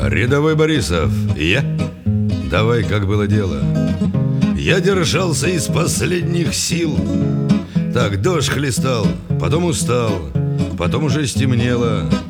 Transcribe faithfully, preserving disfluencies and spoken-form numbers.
Рядовой Борисов, я? Давай, как было дело. Я держался из последних сил. Так дождь хлестал, потом устал, потом уже стемнело.